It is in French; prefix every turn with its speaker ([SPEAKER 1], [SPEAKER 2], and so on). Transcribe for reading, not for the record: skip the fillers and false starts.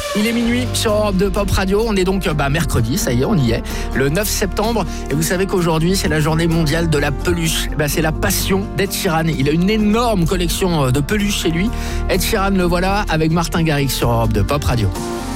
[SPEAKER 1] Il est minuit sur Europe 2 Pop Radio. On est donc mercredi, ça y est, on y est, le 9 septembre. Et vous savez qu'aujourd'hui, c'est la journée mondiale de la peluche. C'est la passion d'Ed Sheeran. Il a une énorme collection de peluches chez lui. Ed Sheeran, le voilà avec Martin Garrix sur Europe 2 Pop Radio.